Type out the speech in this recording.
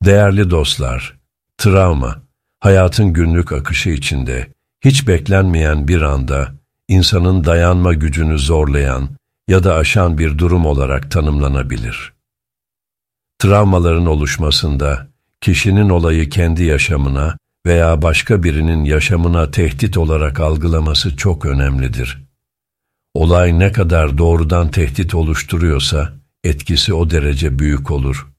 Değerli dostlar, travma, hayatın günlük akışı içinde, hiç beklenmeyen bir anda, insanın dayanma gücünü zorlayan ya da aşan bir durum olarak tanımlanabilir. Travmaların oluşmasında, kişinin olayı kendi yaşamına veya başka birinin yaşamına tehdit olarak algılaması çok önemlidir. Olay ne kadar doğrudan tehdit oluşturuyorsa, etkisi o derece büyük olur.